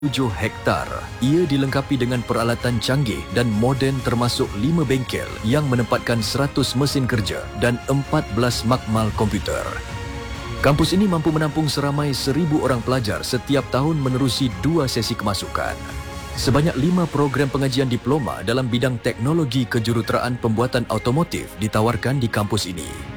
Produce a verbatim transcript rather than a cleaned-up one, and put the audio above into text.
tujuh hektar. Ia dilengkapi dengan peralatan canggih dan moden termasuk lima bengkel yang menempatkan seratus mesin kerja dan empat belas makmal komputer. Kampus ini mampu menampung seramai seribu orang pelajar setiap tahun menerusi dua sesi kemasukan. Sebanyak lima program pengajian diploma dalam bidang teknologi kejuruteraan pembuatan automotif ditawarkan di kampus ini.